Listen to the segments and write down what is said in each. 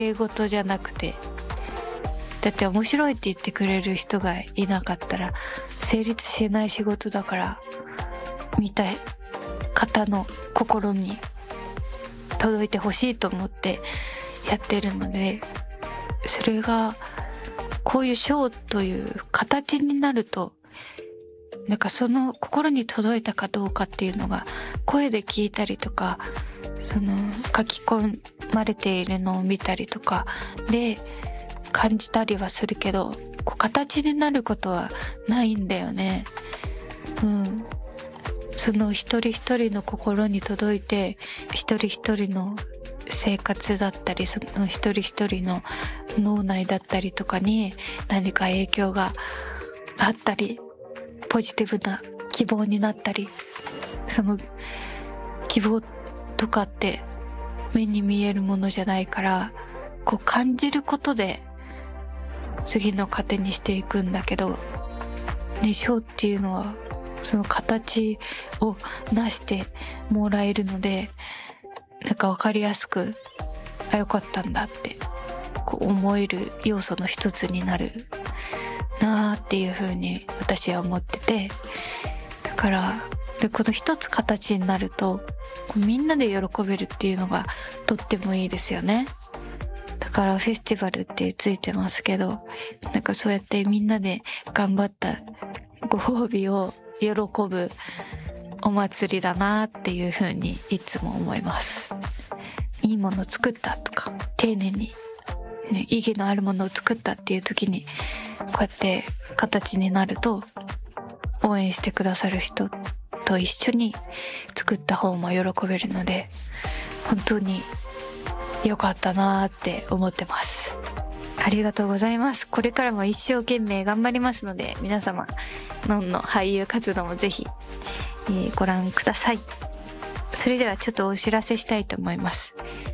芸事じゃなくて、だって面白いって言ってくれる人がいなかったら成立しない仕事だから、見たい方の心に届いてほしいと思ってやってるので、それがこういうショーという形になると、なんかその心に届いたかどうかっていうのが声で聞いたりとか、その書き込まれているのを見たりとかで感じたりはするけど、こう形になることはないんだよね。その一人一人の心に届いて、一人一人の生活だったり、その一人一人の脳内だったりとかに何か影響があったり、ポジティブな希望になったり、その希望とかって目に見えるものじゃないから、こう感じることで次の糧にしていくんだけどね、ショーっていうのはその形を成してもらえるので、なんか分かりやすく、あ、よかったんだってこう思える要素の一つになるなーっていう風に私は思ってて、だからでこの一つ形になるとみんなで喜べるっていうのがとってもいいですよね。だからフェスティバルってついてますけど、なんかそうやってみんなで頑張ったご褒美を喜ぶお祭りだなっていう風にいつも思います。いいものを作ったとか、丁寧に、ね、意義のあるものを作ったっていう時にこうやって形になると、応援してくださる人と一緒に作った方も喜べるので、本当に良かったなーって思ってます。ありがとうございます。これからも一生懸命頑張りますので、皆様のんの俳優活動もぜひ、ご覧ください。それではちょっとお知らせしたいと思います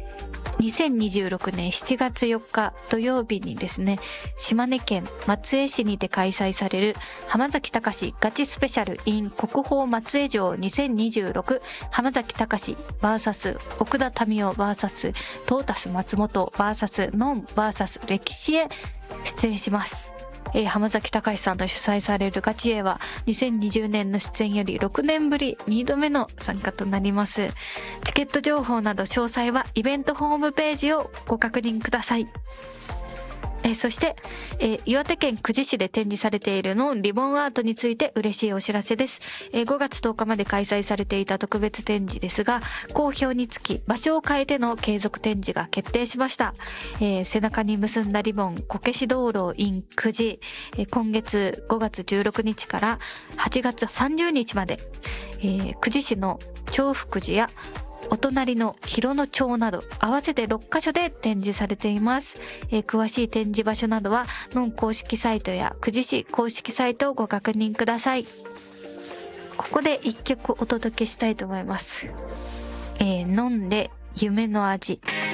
。2026年7月4日土曜日にですね、島根県松江市にて開催される浜崎貴ガチスペシャル in 国宝松江城2026、浜崎貴 VS 奥田民生 VS トータス松本 VS ノン VS 歴史へ出演します。浜崎貴さんと主催されるガチへは2020年の出演より6年ぶり2度目の参加となります。チケット情報など詳細はイベントホームページをご確認ください。そして、岩手県久慈市で展示されているノンリボンアートについて嬉しいお知らせです。5月10日まで開催されていた特別展示ですが、好評につき場所を変えての継続展示が決定しました。背中に結んだリボンこけし道路 in 久慈、今月5月16日から8月30日まで、久慈市の長福寺やお隣の広野町など合わせて6カ所で展示されています。詳しい展示場所などはノン公式サイトや久慈市公式サイトをご確認ください。ここで1曲お届けしたいと思います。ノンで夢の味。